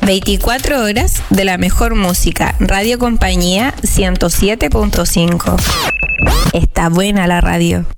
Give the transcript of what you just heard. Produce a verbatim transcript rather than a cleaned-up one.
veinticuatro horas de la mejor música. Radio Compañía ciento siete punto cinco. Está buena la radio.